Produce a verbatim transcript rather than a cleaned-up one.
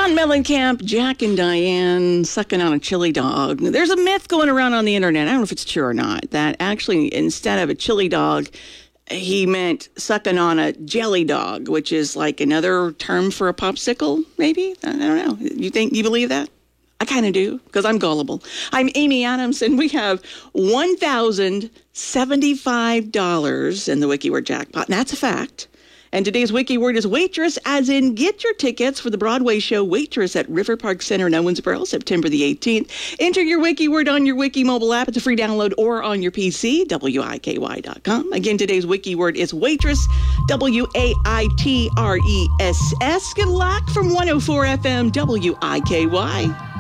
John Mellencamp, Jack and Diane sucking on a chili dog. There's a myth going around on the internet. I don't know if it's true or not, that actually instead of a chili dog, he meant sucking on a jelly dog, which is like another term for a popsicle, maybe? I don't know. You think, you believe that? I kind of do, because I'm gullible. I'm Amy Adams, and we have one thousand seventy-five dollars in the WikiWord jackpot, and that's a fact. And today's wiki word is waitress, as in get your tickets for the Broadway show Waitress at River Park Center in Owensboro, September the eighteenth. Enter your wiki word on your Wiki mobile app. It's a free download, or on your P C, W I K Y dot com. Again, today's wiki word is waitress, W A I T R E S S. Good luck from one oh four F M W I K Y.